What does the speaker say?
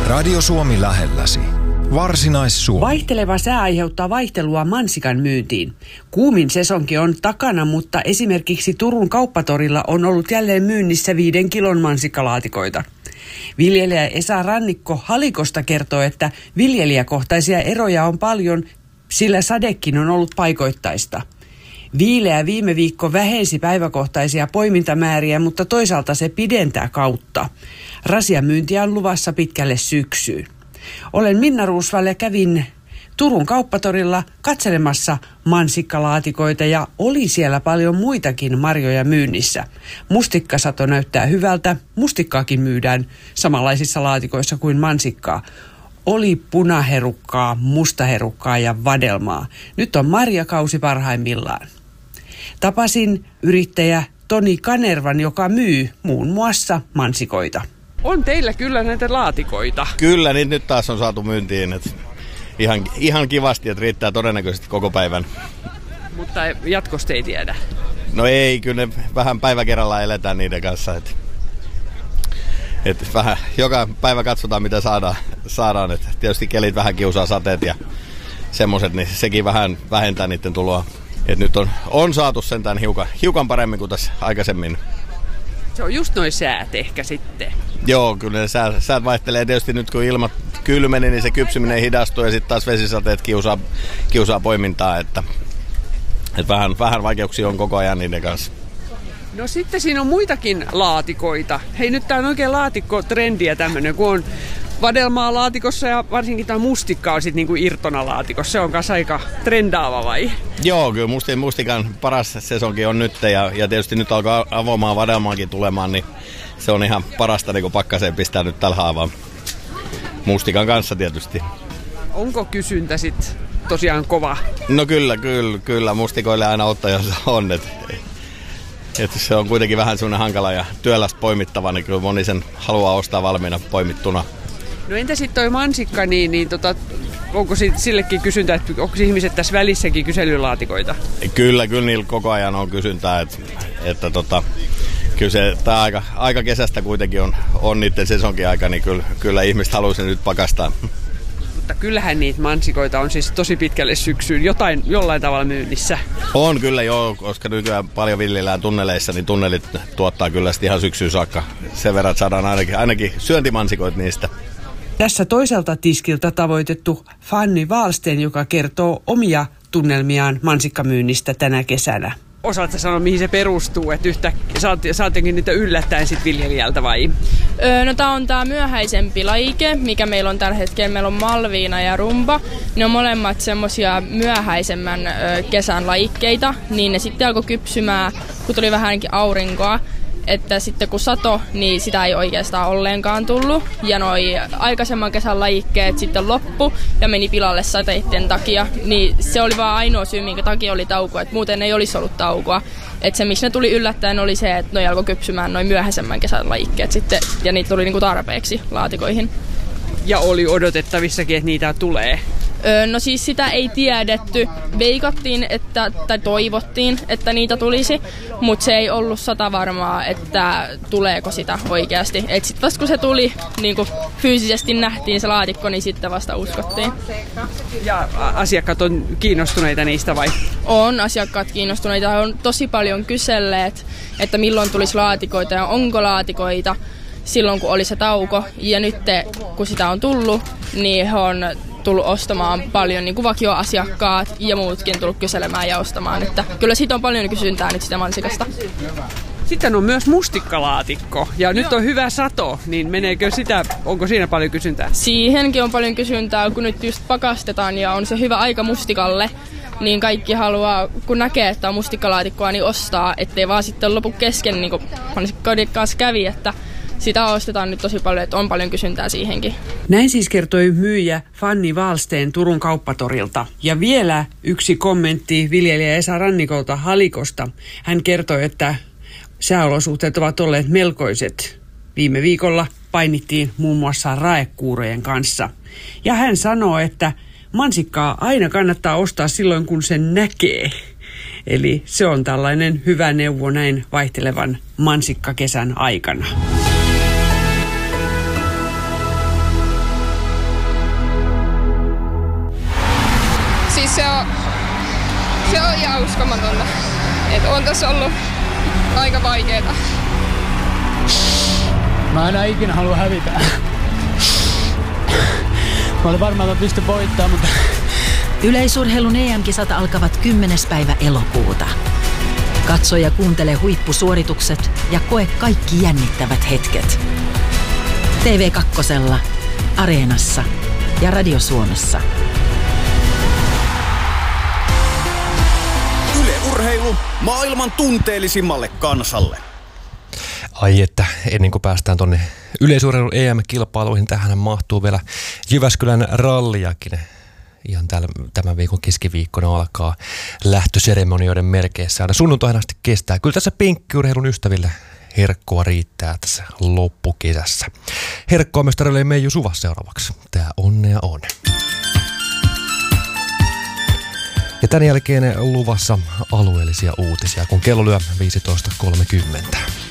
Radio Suomi lähelläsi. Varsinais-Suomi. Vaihteleva sää aiheuttaa vaihtelua mansikan myyntiin. Kuumin sesonki on takana, mutta esimerkiksi Turun kauppatorilla on ollut jälleen myynnissä 5 kilon mansikkalaatikoita. Viljelijä Esa Rannikko Halikosta kertoo, että viljelijäkohtaisia eroja on paljon, sillä sadekin on ollut paikoittaista. Viileä viime viikko vähensi päiväkohtaisia poimintamääriä, mutta toisaalta se pidentää kautta. Rasiamyyntiä on luvassa pitkälle syksyyn. Olen Minna Ruusvall ja kävin Turun kauppatorilla katselemassa mansikkalaatikoita ja oli siellä paljon muitakin marjoja myynnissä. Mustikkasato näyttää hyvältä. Mustikkaakin myydään samanlaisissa laatikoissa kuin mansikkaa. Oli punaherukkaa, mustaherukkaa ja vadelmaa. Nyt on marjakausi parhaimmillaan. Tapasin yrittäjä Toni Kanervan, joka myy muun muassa mansikoita. On teillä kyllä näitä laatikoita. Kyllä, niin nyt taas on saatu myyntiin. Että ihan kivasti, että riittää todennäköisesti koko päivän. Mutta jatkosta ei tiedä. No ei, kyllä ne vähän päivä kerrallaan eletään niiden kanssa. Että vähän joka päivä katsotaan mitä saadaan. Että tietysti kelit vähän kiusaa, sateet ja semmoiset, niin sekin vähän vähentää niiden tuloa. Et nyt on saatu sentään hiukan paremmin kuin tässä aikaisemmin. Se on just noin säät ehkä sitten. Joo, kyllä ne säät vaihtelee. Tietysti nyt kun ilmat kylmeni, niin se kypsyminen hidastuu ja sitten taas vesisateet kiusaa poimintaa. Että vähän vaikeuksia on koko ajan niiden kanssa. No sitten siinä on muitakin laatikoita. Hei, nyt tää on oikein laatikko-trendiä tämmönen, kun on vadelmaa laatikossa ja varsinkin tämä mustikka on sitten niinku irtona laatikossa. Se on kanssa aika trendaava vai? Joo, kyllä mustikan paras sesonki on nyt ja tietysti nyt alkaa avomaan vadelmaakin tulemaan, niin se on ihan parasta niin pakkaseen pistää nyt tällä haavaa. Mustikan kanssa tietysti. Onko kysyntä sitten tosiaan kova? No kyllä. Mustikoille aina ottajassa on, että se on kuitenkin vähän semmoinen hankala ja työlästä poimittava, niin kyllä moni sen haluaa ostaa valmiina poimittuna. No entä sitten toi mansikka, onko sillekin kysyntää, että onko ihmiset tässä välissäkin kyselylaatikoita? Kyllä niillä koko ajan on kysyntää, että kyllä se aika kesästä kuitenkin on niiden sesonkin aika, niin kyllä ihmiset haluaa sen nyt pakastaa. Mutta kyllähän niitä mansikoita on siis tosi pitkälle syksyyn jollain tavalla myynnissä. On kyllä joo, koska nykyään paljon viljellään tunneleissa, niin tunnelit tuottaa kyllä sitten ihan syksyyn saakka. Sen verran, että saadaan ainakin syöntimansikoita niistä. Tässä toiselta tiskiltä tavoitettu Fanny Wahlsten, joka kertoo omia tunnelmiaan mansikkamyynnistä tänä kesänä. Osaatko sanoa, mihin se perustuu, että yhtäkkiä saattekin niitä yllättäen sit viljelijältä vai? No tää on tää myöhäisempi lajike, mikä meillä on tällä hetkellä. Meillä on Malviina ja Rumba. Ne on molemmat semmosia myöhäisemmän kesän lajikkeita, niin ne sitten alkoi kypsymään, kun tuli vähänkin aurinkoa. Että sitten kun sato, niin sitä ei oikeastaan ollenkaan tullut. Ja noi aikaisemman kesän lajikkeet sitten loppu ja meni pilalle sateitten takia. Niin se oli vaan ainoa syy, minkä takia oli tauko. Että muuten ei olisi ollut taukoa. Että se, miksi ne tuli yllättäen, oli se, että noi alkoi kypsymään noin myöhäisemmän kesän lajikkeet sitten. Ja niitä tuli niinku tarpeeksi laatikoihin. Ja oli odotettavissakin, että niitä tulee. No siis sitä ei tiedetty. Veikattiin, tai toivottiin, että niitä tulisi, mutta se ei ollut 100% varmaa, että tuleeko sitä oikeasti. Et sit vasta kun se tuli, niin kun fyysisesti nähtiin se laatikko, niin sitten vasta uskottiin. Ja asiakkaat on kiinnostuneita niistä vai? On asiakkaat kiinnostuneita. On tosi paljon kyselleet, että milloin tulisi laatikoita ja onko laatikoita silloin, kun oli se tauko. Ja nyt kun sitä on tullut, niin he on tullut ostamaan paljon niin kuin vakioasiakkaat ja muutkin tullut kyselemään ja ostamaan. Että kyllä siitä on paljon kysyntää nyt sitä mansikasta. Sitten on myös mustikkalaatikko ja nyt on hyvä sato, niin onko siinä paljon kysyntää? Siihenkin on paljon kysyntää, kun nyt just pakastetaan ja on se hyvä aika mustikalle. Niin kaikki haluaa, kun näkee, että on mustikkalaatikkoa, niin ostaa, ettei vaan sitten lopu kesken, niin kuin mansikoiden kanssa kävi, että sitä ostetaan nyt tosi paljon, että on paljon kysyntää siihenkin. Näin siis kertoi myyjä Fanny Wahlsten Turun kauppatorilta. Ja vielä yksi kommentti viljelijä Esa Rannikolta Halikosta. Hän kertoi, että sääolosuhteet ovat olleet melkoiset. Viime viikolla painittiin muun muassa raekuurojen kanssa. Ja hän sanoo, että mansikkaa aina kannattaa ostaa silloin, kun sen näkee. Eli se on tällainen hyvä neuvo näin vaihtelevan mansikkakesän aikana. uskomatonta. Että on tässä ollut aika vaikeeta. Mä enää ikinä halua hävitä. Mä olin varmaan, että mä pystyn voittamaan, mutta... Yleisurheilun EM-kisat alkavat 10. päivä elokuuta. Katso ja kuuntele huippusuoritukset ja koe kaikki jännittävät hetket. TV2, Areenassa ja Radio Suomessa. Yle Urheilu maailman tunteellisimmalle kansalle. Ai että, ennen kuin päästään tonne yleisurheilun EM-kilpailuihin, tähän mahtuu vielä Jyväskylän ralliakin. Ihan tämän viikon keskiviikkona alkaa lähtöseremonioiden merkeissä. Aina sunnuntaina asti kestää. Kyllä tässä penkkiurheilun ystäville herkkoa riittää tässä loppukesässä. Herkkoa myös tarjoilee Meiju Suva seuraavaksi. Tää onnea on. Ja tämän jälkeen luvassa alueellisia uutisia, kun kello lyö 15.30.